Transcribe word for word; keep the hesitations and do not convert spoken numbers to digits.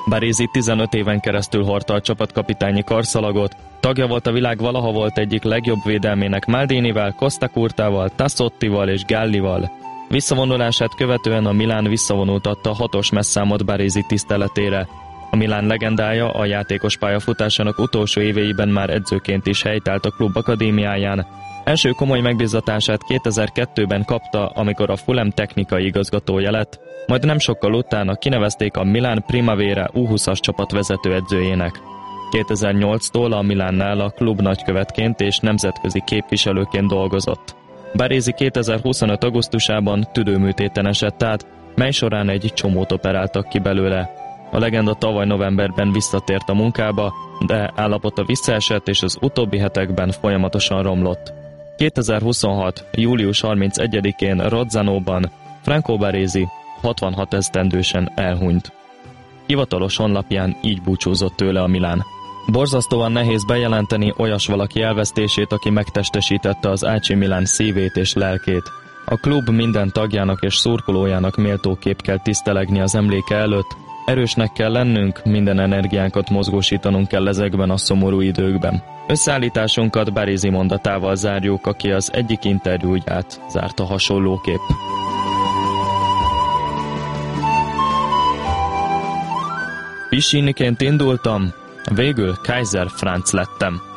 Baresi tizenöt éven keresztül hordta a csapatkapitányi karszalagot, tagja volt a világ valaha volt egyik legjobb védelmének Maldinivel, Costa Curtával, Tassottival és Gallival. Visszavonulását követően a Milán visszavonultatta a hatos messzámot Baresi tiszteletére. A Milán legendája a játékos pályafutásának utolsó éveiben már edzőként is helytált a klub akadémiáján. Első komoly megbízatását kétezer-kettőben kapta, amikor a Fulham technikai igazgatója lett, majd nem sokkal utána kinevezték a Milán Primavera U húszas csapat vezetőedzőjének. kétezer-nyolctól a Milánnál a klub nagykövetként és nemzetközi képviselőként dolgozott. Baresi kétezer-huszonöt augusztusában tüdőműtéten esett át, mely során egy csomót operáltak ki belőle. A legenda tavaly novemberben visszatért a munkába, de állapota visszaesett és az utóbbi hetekben folyamatosan romlott. kétezer-huszonhat. július harmincegyedikén Rozzanóban Franco Baresi hatvanhat esztendősen elhunyt. Hivatalos honlapján így búcsúzott tőle a Milán. Borzasztóan nehéz bejelenteni olyas valaki elvesztését, aki megtestesítette az á cé Milán szívét és lelkét. A klub minden tagjának és szurkolójának méltóképp kell tisztelegni az emléke előtt, erősnek kell lennünk, minden energiánkat mozgósítanunk kell ezekben a szomorú időkben. Összeállításunkat Baresi mondatával zárjuk, aki az egyik interjúját zárta hasonlóképp. Pisiniként indultam, végül Kaiser Franz lettem.